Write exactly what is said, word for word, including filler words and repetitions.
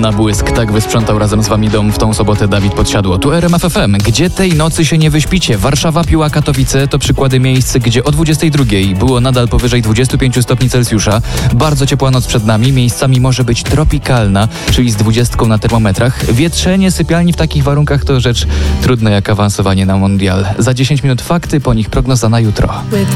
Na błysk tak wysprzątał razem z wami dom w tą sobotę Dawid Podsiadło. Tu R M F F M. Gdzie tej nocy się nie wyśpicie? Warszawa, Piła, Katowice to przykłady miejsc, gdzie o dwudziestej drugiej było nadal powyżej dwudziestu pięciu stopni Celsjusza. Bardzo ciepła noc przed nami. Miejscami może być tropikalna, czyli z dwudziestką na termometrach. Wietrzenie sypialni w takich warunkach to rzecz trudna jak awansowanie na mundial. Za dziesięć minut fakty, po nich prognoza na jutro.